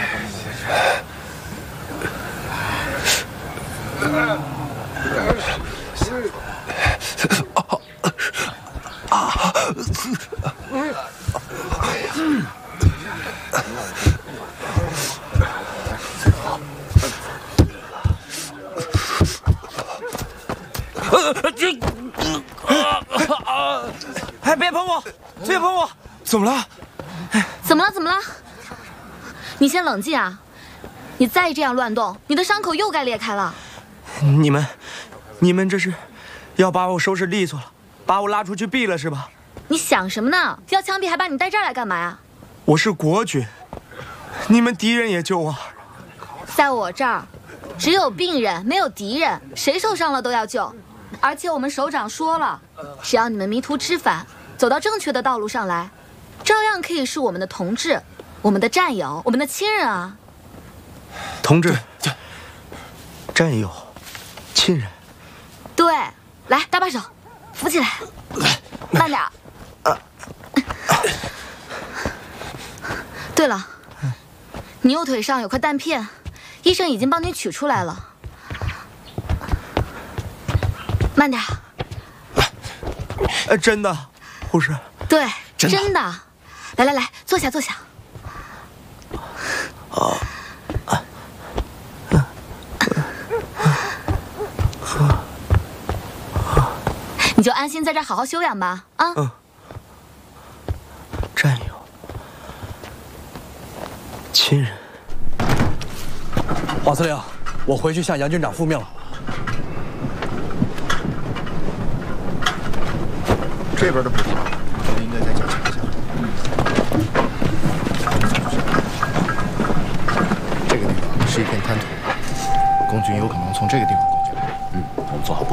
哎，别碰我！别碰我！ 怎么了？ 怎么了？怎么了？你先冷静啊！你再这样乱动，你的伤口又该裂开了。 你们这是要把我收拾利索了，把我拉出去毙了是吧？ 你想什么呢？要枪毙还把你带这儿来干嘛呀？ 我是国军，你们敌人也救我。 在我这儿，只有病人没有敌人，谁受伤了都要救。而且我们首长说了，只要你们迷途知返，走到正确的道路上来，照样可以是我们的同志、我们的战友、我们的亲人啊。 同志、战友、亲人。 对，来，搭把手，扶起来，慢点。对了，你右腿上有块弹片，医生已经帮你取出来了。慢点。 真的，护士。 对，真的。来来来，坐下坐下。你就安心在这儿好好休养吧，啊。 战友，亲人。 华司令，我回去向杨军长复命了。 这边的步伐，我觉得应该再加强一下。这个地方是一片滩涂，共军有可能从这个地方过去。 我们做好部